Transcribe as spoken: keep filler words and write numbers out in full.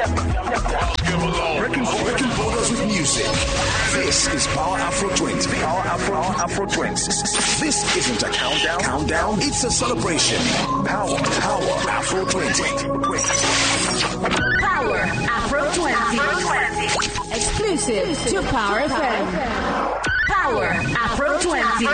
Breaking, breaking borders with music. This is Power Afro twenty. Power Afro, Afro twenty. This isn't a countdown. Countdown. It's a celebration. Power, Power Afro twenty. Power Afro twenty. Exclusive to Power F M. Power Afro twenty.